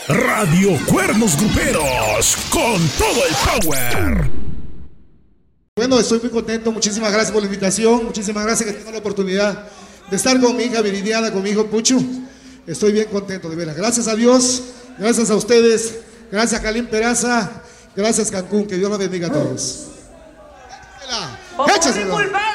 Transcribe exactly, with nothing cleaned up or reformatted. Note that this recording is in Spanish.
Radio Cuernos Gruperos, con todo el power. Bueno, estoy muy contento, muchísimas gracias por la invitación, muchísimas gracias que tengo la oportunidad de estar con mi hija Viridiana, con mi hijo Puchu. Estoy bien contento, de veras. Gracias a Dios, gracias a ustedes, gracias a Calín Peraza, gracias Cancún, que Dios los bendiga a todos. ¡Échasela!